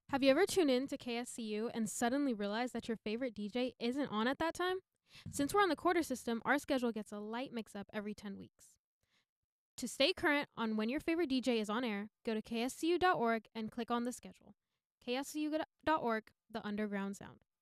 Have you ever tuned in to KSCU and suddenly realized that your favorite DJ isn't on at that time? Since we're on the quarter system, our schedule gets a light mix up every 10 weeks. To stay current on when your favorite DJ is on air, go to kscu.org and click on the schedule. kscu.org, the underground sound.